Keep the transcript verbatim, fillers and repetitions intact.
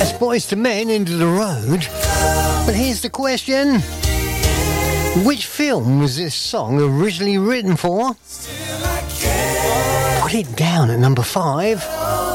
Boys to Men, Into the Road. But here's the question. Which film was this song originally written for? Put it down at number five.